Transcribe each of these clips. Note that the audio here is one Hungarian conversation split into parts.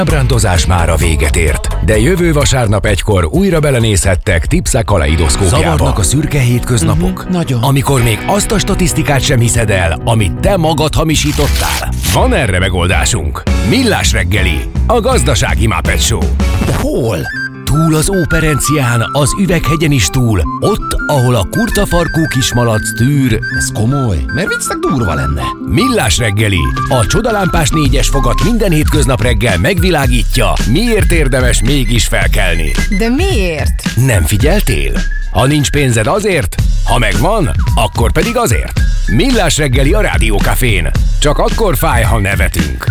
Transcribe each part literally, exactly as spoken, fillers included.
Ábrándozás már a véget ért, de jövő vasárnap egykor újra belenézhettek Tipsa kaleidoszkópjába. Zavarnak a szürke hétköznapok? Uh-huh, nagyon. Amikor még azt a statisztikát sem hiszed el, amit te magad hamisítottál? Van erre megoldásunk. Millás reggeli, a gazdasági Muppet Show. De hol? Túl az Óperencián, az Üveghegyen is túl, ott, ahol a kurtafarkú kismalac tűr. Ez komoly, mert viccnek durva lenne. Millás reggeli, a csodalámpás négyes fogat minden hétköznap reggel megvilágítja, miért érdemes mégis felkelni. De miért? Nem figyeltél? Ha nincs pénzed azért, ha megvan, akkor pedig azért. Millás reggeli a Rádiókafén. Csak akkor fáj, ha nevetünk.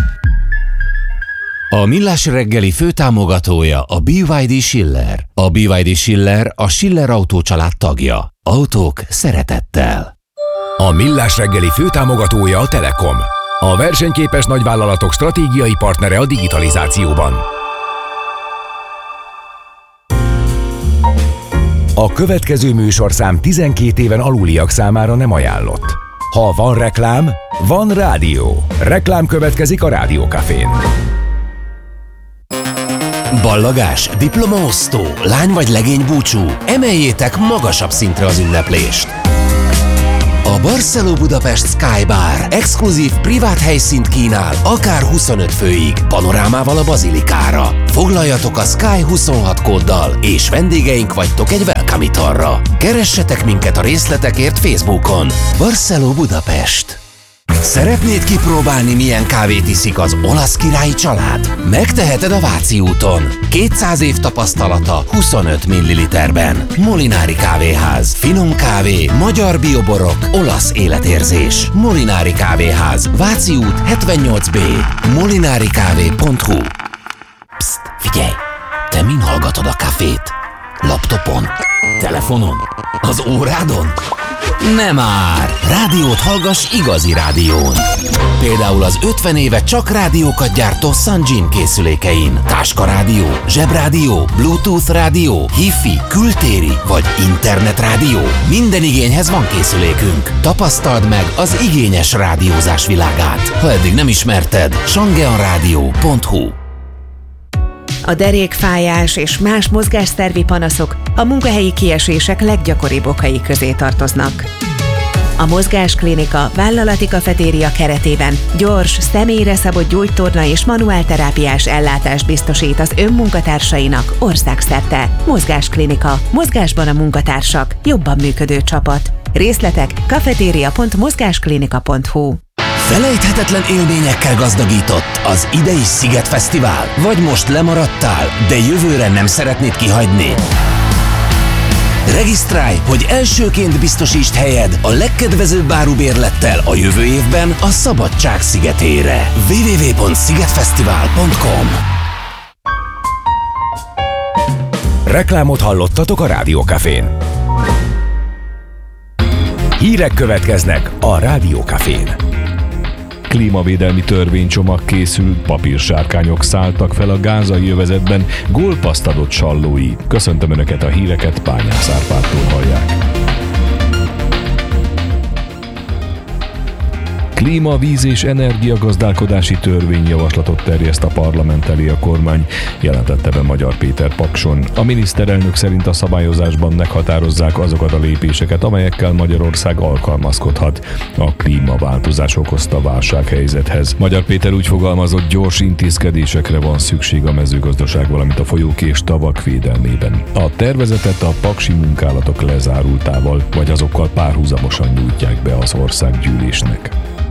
A Millás reggeli főtámogatója a bé vé dé Schiller. A bé vé dé Schiller a Schiller Autó család tagja. Autók szeretettel. A Millás reggeli főtámogatója a Telekom. A versenyképes nagyvállalatok stratégiai partnere a digitalizációban. A következő műsorszám tizenkét éven aluliak számára nem ajánlott. Ha van reklám, van rádió. Reklám következik a Rádiókafén. Ballagás, diplomaosztó, lány vagy legény búcsú, emeljétek magasabb szintre az ünneplést. A Barceló Budapest Sky Bar exkluzív privát helyszínt kínál, akár huszonöt főig, panorámával a bazilikára. Foglaljatok a Sky huszonhat kóddal, és vendégeink vagytok egy welcome italra. Keressetek minket a részletekért Facebookon. Barceló Budapest. Szeretnéd kipróbálni, milyen kávét iszik az olasz királyi család? Megteheted a Váci úton. kétszáz év tapasztalata huszonöt milliliterben. Molinári Kávéház. Finom kávé, magyar bioborok, olasz életérzés. Molinári Kávéház. Váci út hetvennyolc B. molinarikávé pont hu. Psst, figyelj! Te min hallgatod a kafét? Laptopon? Telefonon? Az órádon? Nem már! Rádiót hallgass igazi rádión. Például az ötven éve csak rádiókat gyártó Sanjin készülékein. Táskarádió, zsebrádió, Bluetooth rádió, Hi-Fi, kültéri vagy internetrádió. Minden igényhez van készülékünk. Tapasztald meg az igényes rádiózás világát. Ha eddig nem ismerted, sangeanradio pont hu. A derékfájás és más mozgásszervi panaszok a munkahelyi kiesések leggyakoribb okai közé tartoznak. A Mozgásklinika vállalati kafetéria keretében gyors, személyre szabott gyógytorna és manuálterápiás ellátást biztosít az önmunkatársainak országszerte. Mozgásklinika. Mozgásban a munkatársak. Jobban működő csapat. Részletek kafetéria pont mozgásklinika pont hu. Felejthetetlen élményekkel gazdagított az idei Sziget Fesztivál? Vagy most lemaradtál, de jövőre nem szeretnéd kihagyni? Regisztrálj, hogy elsőként biztosítsd helyed a legkedvezőbb árubérlettel a jövő évben a Szabadság szigetére. double-u double-u double-u pont szigetfesztivál pont com. Reklámot hallottatok a Rádiókafén. Hírek következnek a Rádiókafén. Klímavédelmi törvénycsomag készül, papírsárkányok szálltak fel a gázai övezetben, gólpaszt adott Sallói. Köszöntöm Önöket, a híreket Pányász Árpádtól hallják. Klíma, víz és energiagazdálkodási törvényjavaslatot terjeszt a parlament elé a kormány, jelentette be Magyar Péter Pakson. A miniszterelnök szerint a szabályozásban meghatározzák azokat a lépéseket, amelyekkel Magyarország alkalmazkodhat a klímaváltozás okozta válsághelyzethez. Magyar Péter úgy fogalmazott, gyors intézkedésekre van szükség a mezőgazdaság, valamint a folyók és tavak védelmében. A tervezetet a paksi munkálatok lezárultával, vagy azokkal párhuzamosan nyújtják be az országgyűlésnek.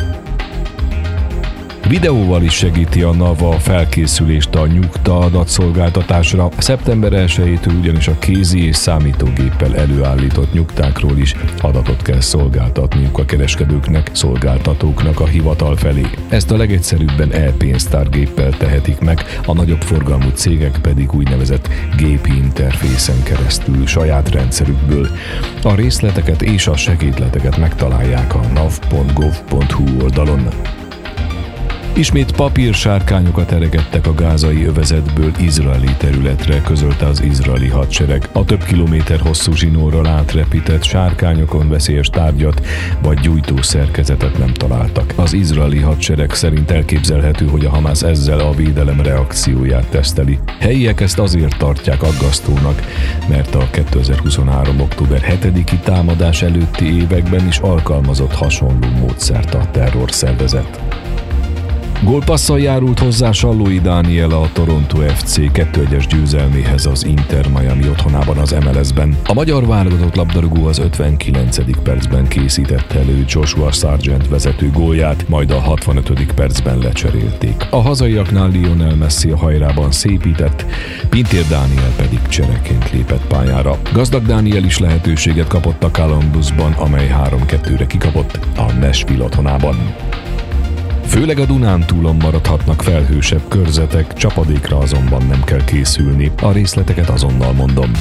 Videóval is segíti a NAV a felkészülést a nyugta adatszolgáltatásra. szeptember elsejétől ugyanis a kézi és számítógéppel előállított nyugtákról is adatot kell szolgáltatniuk a kereskedőknek, szolgáltatóknak a hivatal felé. Ezt a legegyszerűbben e-pénztárgéppel tehetik meg, a nagyobb forgalmú cégek pedig úgynevezett gépi interfészen keresztül saját rendszerükből. A részleteket és a segédleteket megtalálják a nav pont gov pont hu oldalon. Ismét papírsárkányokat eregettek a gázai övezetből izraeli területre, közölte az izraeli hadsereg. A több kilométer hosszú zsinórral átrepített sárkányokon veszélyes tárgyat vagy gyújtó szerkezetet nem találtak. Az izraeli hadsereg szerint elképzelhető, hogy a Hamász ezzel a védelem reakcióját teszteli. Helyiek ezt azért tartják aggasztónak, mert a kétezer-huszonhárom. október hetediki támadás előtti években is alkalmazott hasonló módszert a terrorszervezet. Gólpasszal járult hozzá Sallói Dániel a Toronto ef cé kettő egyes győzelméhez az Inter Miami otthonában az em el es-ben. A magyar válogatott labdarúgó az ötvenkilencedik percben készítette elő Joshua Sargent vezető gólját, majd a hatvanötödik percben lecserélték. A hazaiaknál Lionel Messi a hajrában szépített, Pintér Dániel pedig csereként lépett pályára. Gazdag Dániel is lehetőséget kapott a Columbusban, amely három kettőre kikapott a Nashville otthonában. Főleg a Dunántúlon maradhatnak felhősebb körzetek, csapadékra azonban nem kell készülni. A részleteket azonnal mondom.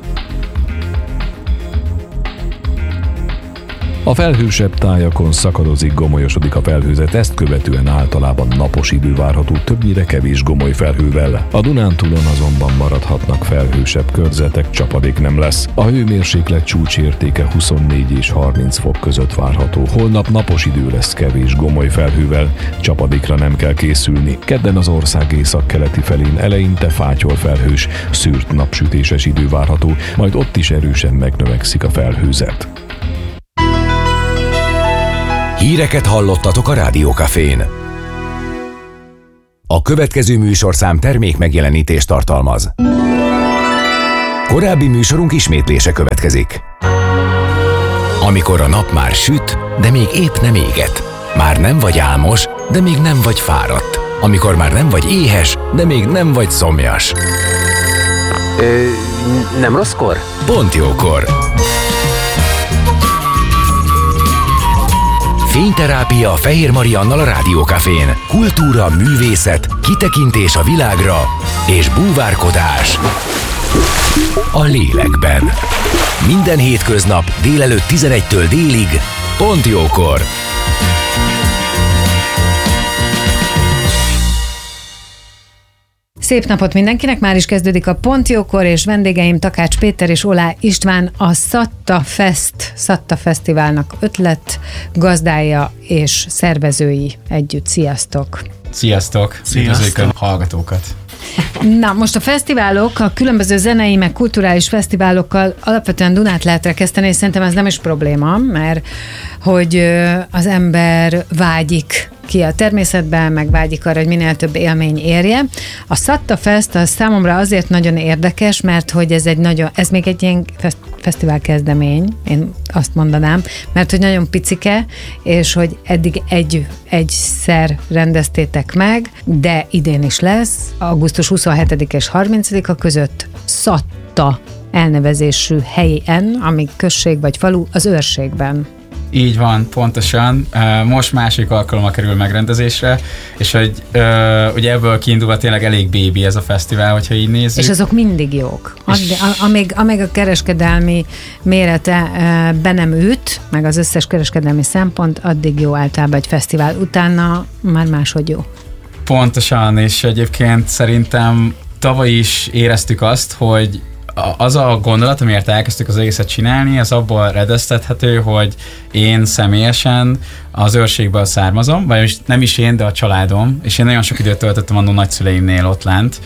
A felhősebb tájakon szakadozik, gomolyosodik a felhőzet, ezt követően általában napos idő várható, többnyire kevés gomoly felhővel. A Dunántúlon azonban maradhatnak felhősebb körzetek, csapadék nem lesz. A hőmérséklet csúcsértéke huszonnégy és harminc fok között várható. Holnap napos idő lesz kevés gomoly felhővel, csapadékra nem kell készülni. Kedden az ország északkeleti felén eleinte fátyol felhős, szűrt napsütéses idő várható, majd ott is erősen megnövekszik a felhőzet. Híreket hallottatok a Rádiókafén. A következő műsorszám termék megjelenítést tartalmaz. Korábbi műsorunk ismétlése következik. Amikor a nap már süt, de még épp nem éget. Már nem vagy álmos, de még nem vagy fáradt. Amikor már nem vagy éhes, de még nem vagy szomjas. Ö, nem rosszkor? Pont jókor. Fényterápia Fehér Mariannal a Rádiókafén. Kultúra, művészet, kitekintés a világra és búvárkodás a lélekben. Minden hétköznap délelőtt tizenegytől délig, pont jókor. Szép napot mindenkinek, már is kezdődik a Pont Jókor, és vendégeim Takács Péter és Olá István, a Szatta Fest, Szatta Fesztiválnak ötlet gazdája és szervezői együtt. Sziasztok! Sziasztok! Üdvözöljük a hallgatókat! Na, most a fesztiválok, a különböző zenei, meg kulturális fesztiválokkal alapvetően Dunát lehet rekeszteni, és szerintem ez nem is probléma, mert hogy az ember vágyik ki a természetben, meg vágyik arra, hogy minél több élmény érje. A Szatta Fest az számomra azért nagyon érdekes, mert hogy ez egy nagyon, ez még egy ilyen fesztivál kezdemény, én azt mondanám, mert hogy nagyon picike, és hogy eddig egy, egyszer rendeztétek meg, de idén is lesz, augusztus huszonhetedike és harmincadika között Szatta elnevezésű helyen, ami község vagy falu, az Őrségben. Így van, pontosan. Most másik alkalommal kerül megrendezésre, és hogy ugye ebből kiindulva tényleg elég baby ez a fesztivál, hogyha így nézzük. És azok mindig jók. És amíg, amíg a kereskedelmi mérete be nem üt, meg az összes kereskedelmi szempont, addig jó általában egy fesztivál. Utána már máshogy jó. Pontosan, és egyébként szerintem tavaly is éreztük azt, hogy az a gondolat, amiért elkezdtük az egészet csinálni, az abból redeztethető, hogy én személyesen az Őrségből származom, vagy nem is én, de a családom, és én nagyon sok időt töltöttem annó nagyszüleimnél ott lent,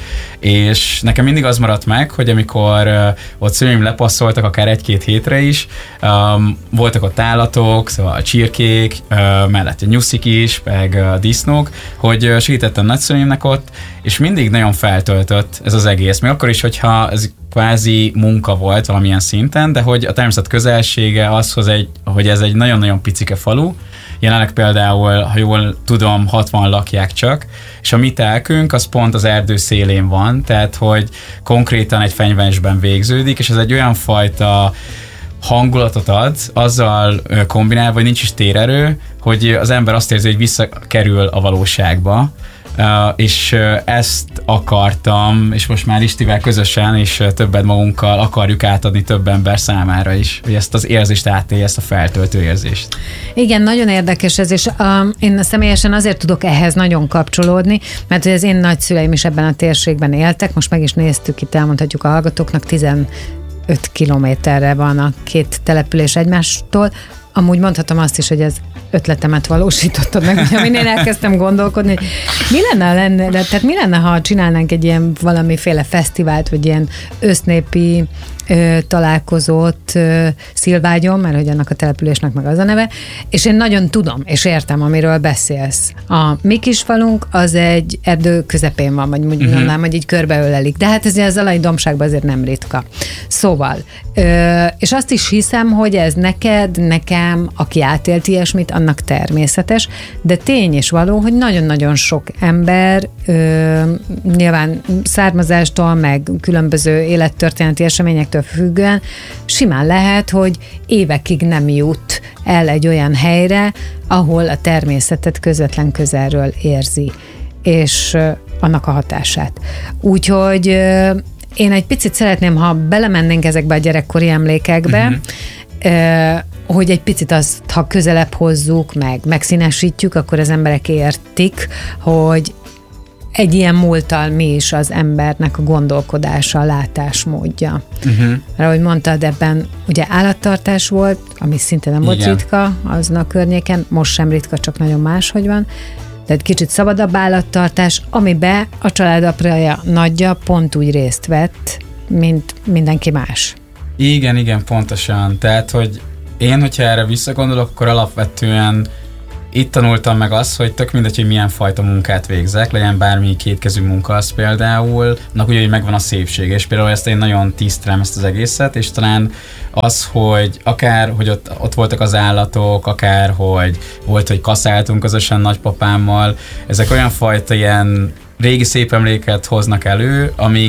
és nekem mindig az maradt meg, hogy amikor uh, ott szüleim lepasszoltak, akár egy-két hétre is, um, voltak ott állatok, szóval a csirkék, uh, mellett a nyuszik is, meg a uh, disznók, hogy uh, segítettem nagyszüleimnek ott, és mindig nagyon feltöltött ez az egész. Még akkor is, hogyha ez kvázi munka volt valamilyen szinten, de hogy a természet közelsége az, hogy, hogy ez egy nagyon-nagyon picike falu, jelenleg például, ha jól tudom, hatvan lakják csak, és a mi telkünk az pont az erdő szélén van, tehát hogy konkrétan egy fenyvesben végződik, és ez egy olyan fajta hangulatot ad, azzal kombinálva, hogy nincs is térerő, hogy az ember azt érzi, hogy visszakerül a valóságba. és ezt akartam, és most már Istivel közösen és többet magunkkal akarjuk átadni több ember számára is, hogy ezt az érzést átélje, ezt a feltöltő érzést. Igen, nagyon érdekes ez, és um, én személyesen azért tudok ehhez nagyon kapcsolódni, mert hogy az én nagyszüleim is ebben a térségben éltek, most meg is néztük, itt elmondhatjuk a hallgatóknak, tizenöt kilométerre van a két település egymástól. Amúgy mondhatom azt is, hogy ez ötletemet valósítottad meg, hogy amin én elkezdtem gondolkodni, hogy mi lenne, lenne, de, tehát mi lenne, ha csinálnánk egy ilyen valamiféle fesztivált, vagy ilyen össznépi ö, találkozót ö, Szilvágyon, mert hogy annak a településnek meg az a neve, és én nagyon tudom, és értem, amiről beszélsz. A mi kis falunk az egy erdő közepén van, vagy úgy mondanám, uh-huh. hogy így körbeölelik, de hát ez az alai dombságban azért nem ritka. Szóval, ö, és azt is hiszem, hogy ez neked, nekem, aki átélt ilyesmit, annak természetes, de tény és való, hogy nagyon-nagyon sok ember ö, nyilván származástól, meg különböző élettörténeti eseményektől függően simán lehet, hogy évekig nem jut el egy olyan helyre, ahol a természetet közvetlen közelről érzi, és ö, annak a hatását. Úgyhogy ö, én egy picit szeretném, ha belemennénk ezekbe a gyerekkori emlékekbe, uh-huh. ö, hogy egy picit azt, ha közelebb hozzuk, meg megszínesítjük, akkor az emberek értik, hogy egy ilyen múlttal mi is az embernek a gondolkodása, a látásmódja. Uh-huh. Mert ahogy mondtad, ebben ugye állattartás volt, ami szinte nem volt ritka azon a környéken, most sem ritka, csak nagyon máshogy van. De egy kicsit szabadabb állattartás, amiben a családapraja nagyja pont úgy részt vett, mint mindenki más. Igen, igen, pontosan. Tehát, hogy én, hogyha erre visszagondolok, akkor alapvetően itt tanultam meg azt, hogy tök mindegy, hogy milyen fajta munkát végzek, legyen bármi kétkezű munka az például, annak ugye, hogy megvan a szépség, és például ezt én nagyon tisztelem ezt az egészet, és talán az, hogy akár, hogy ott, ott voltak az állatok, akár, hogy volt, hogy kaszáltunk közösen nagypapámmal, ezek olyan fajta ilyen régi szép emléket hoznak elő, amik